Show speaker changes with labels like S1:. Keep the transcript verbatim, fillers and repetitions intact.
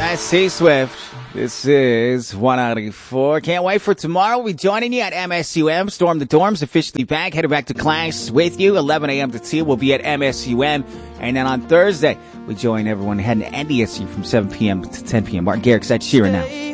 S1: That's C Swift. This is one ninety-four. Can't wait for tomorrow. We'll be joining you at M S U M. Storm the Dorm's officially back. Headed back to class with you. eleven a.m. to two. We'll be at M S U M. And then on Thursday, we join everyone heading to N D S U from seven p.m. to ten p.m. Martin Garrix, that's Sheeran now.